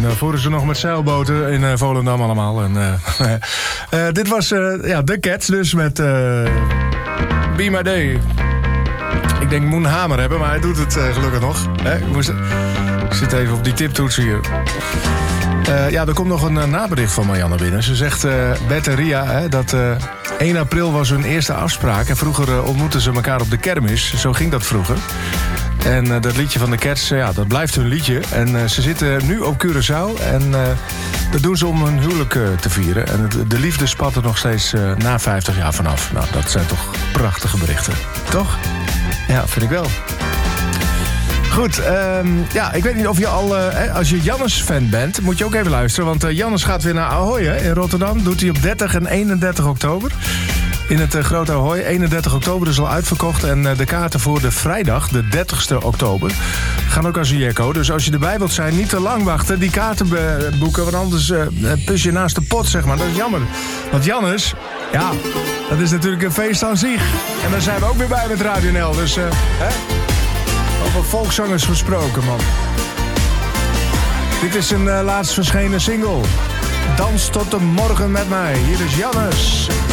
voeren ze nog met zeilboten in Volendam allemaal. En, dit was The Cats dus met Be My Day. Ik denk, ik moet een hamer hebben, maar hij doet het gelukkig nog. Ik zit even op die tiptoets hier. Er komt nog een nabericht van Marianne binnen. Ze zegt, Bert en Ria, dat 1 april was hun eerste afspraak. En vroeger ontmoetten ze elkaar op de kermis. Zo ging dat vroeger. En dat liedje van de Cats, dat blijft hun liedje. En ze zitten nu op Curaçao. En dat doen ze om hun huwelijk te vieren. En de liefde spat er nog steeds na 50 jaar vanaf. Nou, dat zijn toch prachtige berichten. Toch? Ja, vind ik wel. Goed, ik weet niet of je al... als je Jannes-fan bent, moet je ook even luisteren. Want Jannes gaat weer naar Ahoy in Rotterdam. Doet hij op 30 en 31 oktober. In het grote Ahoy. 31 oktober is al uitverkocht. En de kaarten voor de vrijdag, de 30ste oktober... gaan ook als een jekko. Dus als je erbij wilt zijn, niet te lang wachten. Die kaarten boeken, want anders pus je naast de pot, zeg maar. Dat is jammer. Want Jannes, dat is natuurlijk een feest aan zich. En daar zijn we ook weer bij met Radio NL. Dus, over volkszangers gesproken, man. Dit is een laatst verschenen single. Dans tot de morgen met mij. Hier is Jannes.